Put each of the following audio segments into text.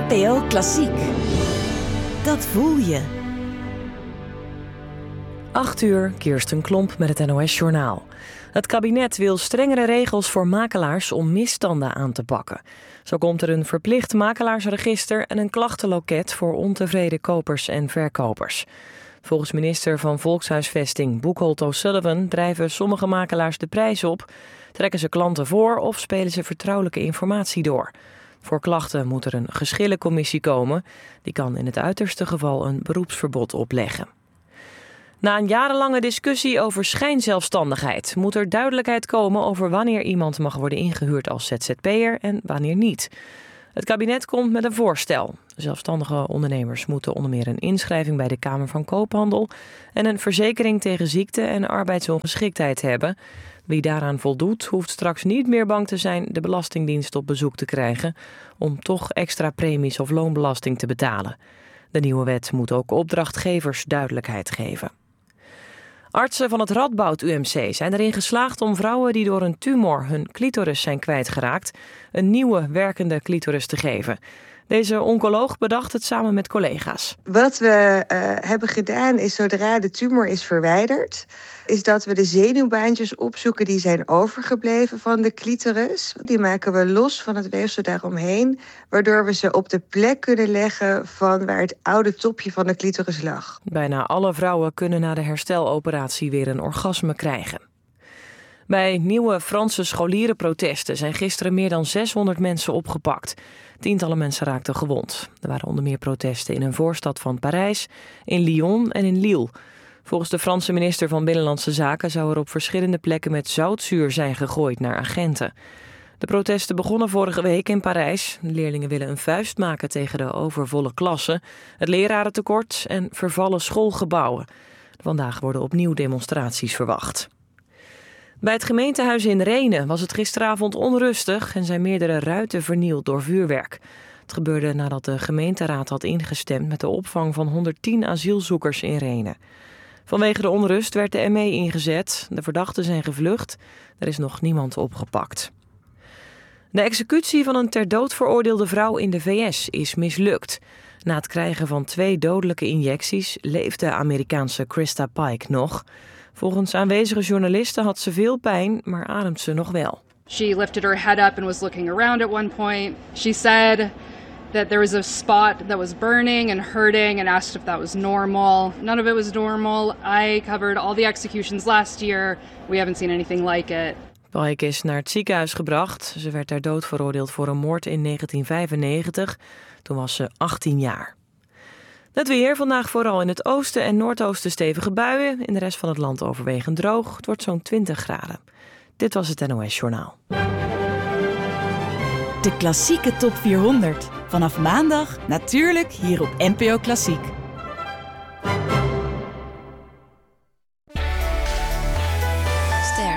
NPO Klassiek. Dat voel je. 8:00, Kirsten Klomp met het NOS-journaal. Het kabinet wil strengere regels voor makelaars om misstanden aan te pakken. Zo komt er een verplicht makelaarsregister en een klachtenloket voor ontevreden kopers en verkopers. Volgens minister van Volkshuisvesting Buchholz O'Sullivan drijven sommige makelaars de prijs op, trekken ze klanten voor of spelen ze vertrouwelijke informatie door. Voor klachten moet er een geschillencommissie komen. Die kan in het uiterste geval een beroepsverbod opleggen. Na een jarenlange discussie over schijnzelfstandigheid moet er duidelijkheid komen over wanneer iemand mag worden ingehuurd als ZZP'er en wanneer niet. Het kabinet komt met een voorstel. Zelfstandige ondernemers moeten onder meer een inschrijving bij de Kamer van Koophandel en een verzekering tegen ziekte en arbeidsongeschiktheid hebben. Wie daaraan voldoet, hoeft straks niet meer bang te zijn de Belastingdienst op bezoek te krijgen om toch extra premies of loonbelasting te betalen. De nieuwe wet moet ook opdrachtgevers duidelijkheid geven. Artsen van het Radboud UMC zijn erin geslaagd om vrouwen die door een tumor hun clitoris zijn kwijtgeraakt een nieuwe werkende clitoris te geven. Deze oncoloog bedacht het samen met collega's. Wat we hebben gedaan is, zodra de tumor is verwijderd, is dat we de zenuwbaantjes opzoeken die zijn overgebleven van de clitoris. Die maken we los van het weefsel daaromheen, waardoor we ze op de plek kunnen leggen van waar het oude topje van de clitoris lag. Bijna alle vrouwen kunnen na de hersteloperatie weer een orgasme krijgen. Bij nieuwe Franse scholierenprotesten zijn gisteren meer dan 600 mensen opgepakt. Tientallen mensen raakten gewond. Er waren onder meer protesten in een voorstad van Parijs, in Lyon en in Lille. Volgens de Franse minister van Binnenlandse Zaken zou er op verschillende plekken met zoutzuur zijn gegooid naar agenten. De protesten begonnen vorige week in Parijs. De leerlingen willen een vuist maken tegen de overvolle klassen, het lerarentekort en vervallen schoolgebouwen. Vandaag worden opnieuw demonstraties verwacht. Bij het gemeentehuis in Rhenen was het gisteravond onrustig en zijn meerdere ruiten vernield door vuurwerk. Het gebeurde nadat de gemeenteraad had ingestemd met de opvang van 110 asielzoekers in Rhenen. Vanwege de onrust werd de ME ingezet. De verdachten zijn gevlucht. Er is nog niemand opgepakt. De executie van een ter dood veroordeelde vrouw in de VS is mislukt. Na het krijgen van 2 dodelijke injecties leeft de Amerikaanse Krista Pike nog. Volgens aanwezige journalisten had ze veel pijn, maar ademt ze nog wel. She lifted her head up and was looking around at one point. She said that there was a spot that was burning and hurting and asked if that was normal. None of it was normal. I covered all the executions last year. We haven't seen anything like it. Pike is naar het ziekenhuis gebracht. Ze werd ter dood veroordeeld voor een moord in 1995. Toen was ze 18 jaar. Het weer, vandaag vooral in het oosten en noordoosten stevige buien. In de rest van het land overwegend droog. Het wordt zo'n 20 graden. Dit was het NOS Journaal. De klassieke top 400. Vanaf maandag natuurlijk hier op NPO Klassiek. Ster.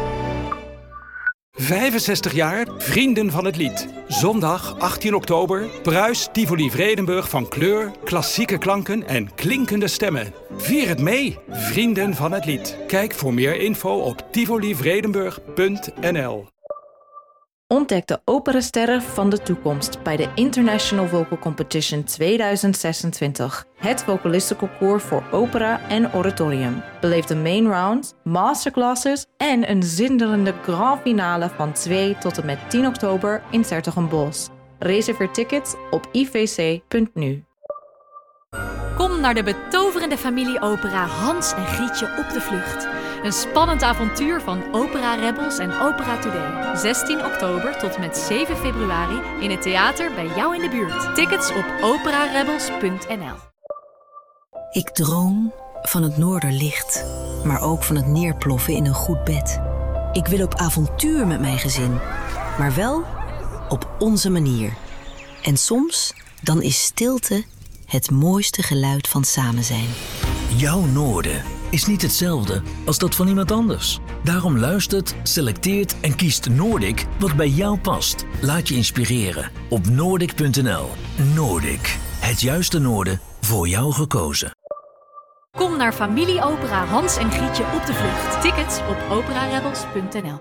65 jaar, Vrienden van het Lied. Zondag 18 oktober, Pruis Tivoli Vredenburg van kleur, klassieke klanken en klinkende stemmen. Vier het mee, Vrienden van het Lied. Kijk voor meer info op tivolivredenburg.nl. Ontdek de operasterren van de toekomst bij de International Vocal Competition 2026. Het vocalistenconcours voor opera en oratorium. Beleef de main round, masterclasses en een zinderende grand finale van 2 tot en met 10 oktober in 's-Hertogenbosch. Reserveer tickets op ivc.nu. Kom naar de betoverende familieopera Hans en Grietje op de vlucht. Een spannend avontuur van Opera Rebels en Opera Today. 16 oktober tot met 7 februari in het theater bij jou in de buurt. Tickets op operarebels.nl. Ik droom van het noorderlicht, maar ook van het neerploffen in een goed bed. Ik wil op avontuur met mijn gezin, maar wel op onze manier. En soms, dan is stilte het mooiste geluid van samen zijn. Jouw noorden is niet hetzelfde als dat van iemand anders. Daarom luistert, selecteert en kiest Noordic wat bij jou past. Laat je inspireren op Noordic.nl. Noordic, het juiste noorden voor jou gekozen. Kom naar familieopera Hans en Grietje op de vlucht. Tickets op operarebels.nl.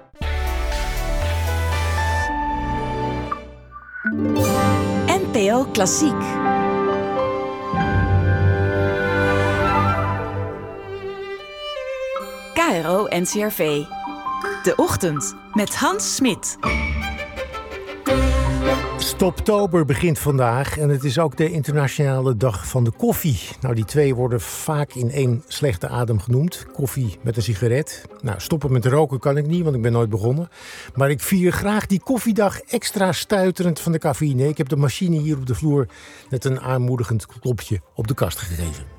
NPO Klassiek. KRO NCRV. De Ochtend met Hans Smit. Stoptober begint vandaag en het is ook de internationale dag van de koffie. Nou, die twee worden vaak in één slechte adem genoemd. Koffie met een sigaret. Nou, stoppen met roken kan ik niet, want ik ben nooit begonnen. Maar ik vier graag die koffiedag extra stuiterend van de cafeïne. Ik heb de machine hier op de vloer net een aanmoedigend klopje op de kast gegeven.